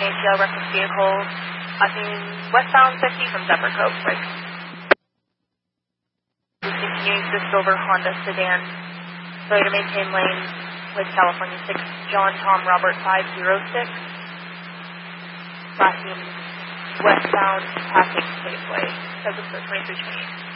ACL reference vehicle passing westbound 50 from Zephyr Cove. Right. Continuing the silver Honda sedan. Failure to maintain lane with California 6, John Tom Robert 506. Passing westbound Passing Safeway. Says it's 2328.